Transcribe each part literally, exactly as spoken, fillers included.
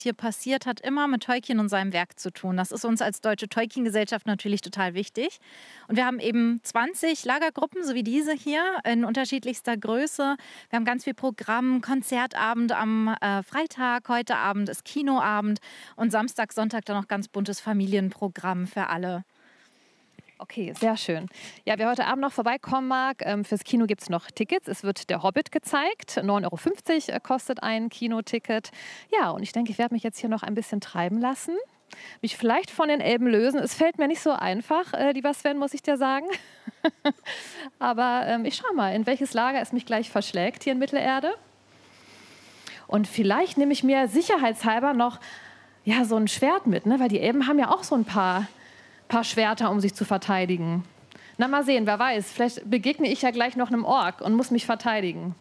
hier passiert, hat immer mit Tolkien und seinem Werk zu tun. Das ist uns als Deutsche Tolkien-Gesellschaft natürlich total wichtig. Und wir haben eben zwanzig Lagergruppen, so wie diese hier, in unterschiedlichster Größe. Wir haben ganz viel Programm, Konzertabend am äh, Freitag, heute Abend ist Kinoabend und Samstag, Sonntag dann noch ganz buntes Familienprogramm für alle. Okay, sehr schön. Ja, wer heute Abend noch vorbeikommen mag, ähm, fürs Kino gibt es noch Tickets. Es wird der Hobbit gezeigt. neun Euro fünfzig kostet ein Kinoticket. Ja, und ich denke, ich werde mich jetzt hier noch ein bisschen treiben lassen. Mich vielleicht von den Elben lösen. Es fällt mir nicht so einfach, äh, lieber Sven, muss ich dir sagen. Aber ähm, ich schaue mal, in welches Lager es mich gleich verschlägt hier in Mittelerde. Und vielleicht nehme ich mir sicherheitshalber noch ja, so ein Schwert mit, ne? Weil die Elben haben ja auch so ein paar... paar Schwerter, um sich zu verteidigen. Na, mal sehen, wer weiß. Vielleicht begegne ich ja gleich noch einem Ork und muss mich verteidigen.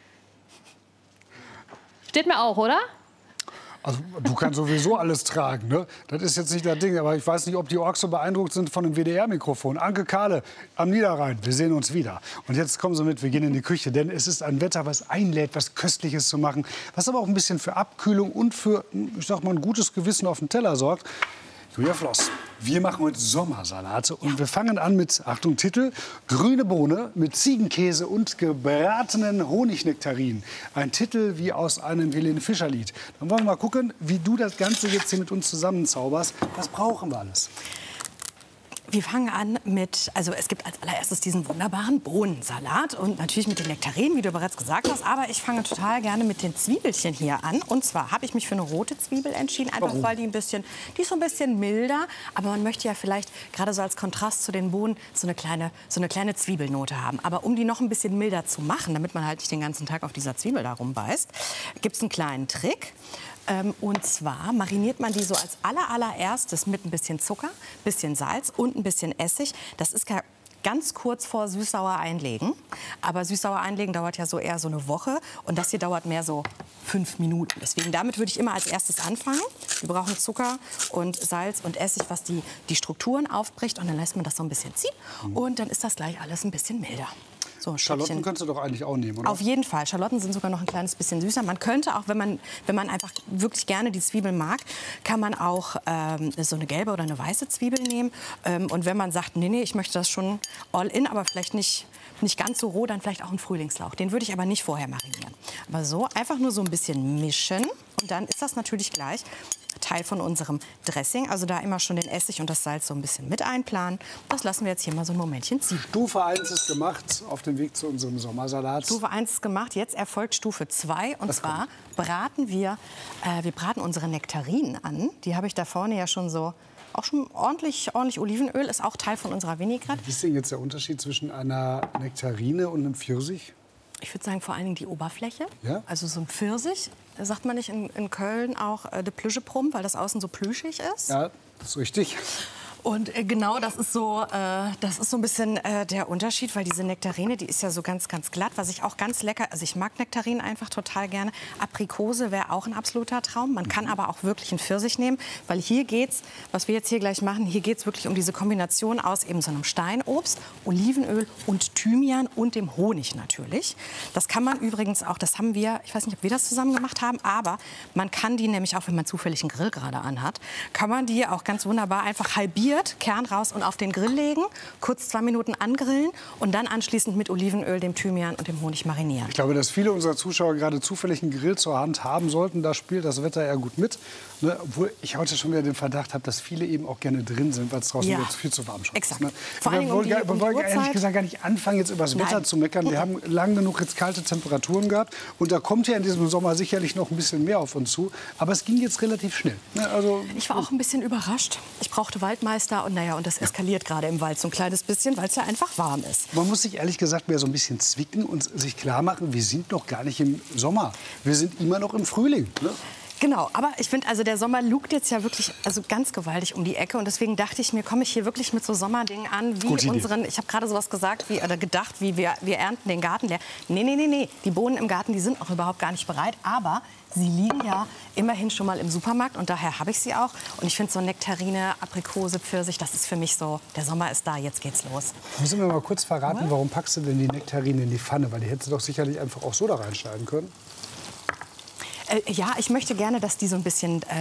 Steht mir auch, oder? Also, du kannst sowieso alles tragen, ne? Das ist jetzt nicht das Ding. Aber ich weiß nicht, ob die Orks so beeindruckt sind von dem W D R-Mikrofon. Anke Kahle am Niederrhein. Wir sehen uns wieder. Und jetzt kommen Sie mit, wir gehen in die Küche. Denn es ist ein Wetter, was einlädt, was Köstliches zu machen. Was aber auch ein bisschen für Abkühlung und für, ich sag mal, ein gutes Gewissen auf dem Teller sorgt. Julia Floss, wir machen heute Sommersalate und wir fangen an mit, Achtung, Titel, grüne Bohne mit Ziegenkäse und gebratenen Honignektarinen. Ein Titel wie aus einem Helene Fischer Lied. Dann wollen wir mal gucken, wie du das Ganze jetzt hier mit uns zusammenzauberst. Was brauchen wir alles? Wir fangen an mit, also es gibt als allererstes diesen wunderbaren Bohnensalat und natürlich mit den Nektarinen, wie du bereits gesagt hast. Aber ich fange total gerne mit den Zwiebelchen hier an. Und zwar habe ich mich für eine rote Zwiebel entschieden, einfach Warum? weil die ein bisschen, die ist so ein bisschen milder. Aber man möchte ja vielleicht gerade so als Kontrast zu den Bohnen so eine kleine, so eine kleine Zwiebelnote haben. Aber um die noch ein bisschen milder zu machen, damit man halt nicht den ganzen Tag auf dieser Zwiebel da rumbeißt, gibt es einen kleinen Trick. Ähm, und zwar mariniert man die so als aller, allererstes mit ein bisschen Zucker, bisschen Salz und ein bisschen Essig. Das ist ganz kurz vor süß-sauer einlegen. Aber süß-sauer einlegen dauert ja so eher so eine Woche. Und das hier dauert mehr so fünf Minuten. Deswegen damit würde ich immer als erstes anfangen. Wir brauchen Zucker und Salz und Essig, was die, die Strukturen aufbricht. Und dann lässt man das so ein bisschen ziehen. Und dann ist das gleich alles ein bisschen milder. So, Schalotten könntest du doch eigentlich auch nehmen, oder? Auf jeden Fall. Schalotten sind sogar noch ein kleines bisschen süßer. Man könnte auch, wenn man, wenn man einfach wirklich gerne die Zwiebeln mag, kann man auch ähm, so eine gelbe oder eine weiße Zwiebel nehmen. Ähm, und wenn man sagt, nee, nee, ich möchte das schon all in, aber vielleicht nicht, nicht ganz so roh, dann vielleicht auch einen Frühlingslauch. Den würde ich aber nicht vorher marinieren. Aber so, einfach nur so ein bisschen mischen. Und dann ist das natürlich gleich Teil von unserem Dressing. Also da immer schon den Essig und das Salz so ein bisschen mit einplanen. Das lassen wir jetzt hier mal so ein Momentchen ziehen. Stufe eins ist gemacht auf dem Weg zu unserem Sommersalat. Stufe eins ist gemacht, jetzt erfolgt Stufe zwei. Und Was zwar kommt? braten wir, äh, wir braten unsere Nektarinen an. Die habe ich da vorne ja schon so, auch schon ordentlich, ordentlich Olivenöl, ist auch Teil von unserer Vinaigrette. Wie ist denn jetzt der Unterschied zwischen einer Nektarine und einem Pfirsich? Ich würde sagen, vor allen Dingen die Oberfläche. Ja? Also so ein Pfirsich, da sagt man nicht in, in Köln auch äh, de Plüscheprum, weil das außen so plüschig ist. Ja, das ist richtig. Und äh, genau, das ist so, äh, das ist so ein bisschen äh, der Unterschied, weil diese Nektarine, die ist ja so ganz, ganz glatt, was ich auch ganz lecker, also ich mag Nektarinen einfach total gerne. Aprikose wäre auch ein absoluter Traum. Man kann aber auch wirklich einen Pfirsich nehmen, weil hier geht's, was wir jetzt hier gleich machen, hier geht's wirklich um diese Kombination aus eben so einem Steinobst, Olivenöl und Thymian und dem Honig natürlich. Das kann man übrigens auch, das haben wir, ich weiß nicht, ob wir das zusammen gemacht haben, aber man kann die nämlich auch, wenn man zufällig einen Grill gerade anhat, kann man die auch ganz wunderbar einfach halbieren. Kern raus und auf den Grill legen, kurz zwei Minuten angrillen und dann anschließend mit Olivenöl, dem Thymian und dem Honig marinieren. Ich glaube, dass viele unserer Zuschauer gerade zufällig einen Grill zur Hand haben sollten. Da spielt das Wetter eher gut mit. Ne? Obwohl ich heute schon wieder den Verdacht habe, dass viele eben auch gerne drin sind, weil es draußen Ja. jetzt viel zu warm schon Exakt. ist. Ne? Vor Wir allem um wollen, die- gar- um wir die wollen ehrlich Uhrzeit. gesagt gar nicht anfangen, jetzt über das Wetter Nein. zu meckern. Wir haben lang genug jetzt kalte Temperaturen gehabt. Und da kommt ja in diesem Sommer sicherlich noch ein bisschen mehr auf uns zu. Aber es ging jetzt relativ schnell. Ne? Also, Ich war auch ein bisschen überrascht. Ich brauchte Waldmeister und naja, und das eskaliert gerade im Wald so ein kleines bisschen, weil es ja einfach warm ist. man muss sich ehrlich gesagt mehr so ein bisschen zwicken und sich klar machen, wir sind noch gar nicht im Sommer. Wir sind immer noch im Frühling. Ne? Genau, aber ich finde, also der Sommer lugt jetzt ja wirklich also ganz gewaltig um die Ecke und deswegen dachte ich mir, komme ich hier wirklich mit so Sommerdingen an, wie Gute Idee. unseren, ich habe gerade sowas gesagt, wie, oder gedacht, wie wir, wir ernten den Garten leer. Nee, nee, nee, nee, die Bohnen im Garten, die sind noch überhaupt gar nicht bereit, aber sie liegen ja immerhin schon mal im Supermarkt und daher habe ich sie auch. Und ich finde so Nektarine, Aprikose, Pfirsich, das ist für mich so, der Sommer ist da, jetzt geht's los. Müssen wir mal kurz verraten, warum packst du denn die Nektarine in die Pfanne? Weil die hättest du doch sicherlich einfach auch so da reinschneiden können. Äh, ja, ich möchte gerne, dass die so ein bisschen äh,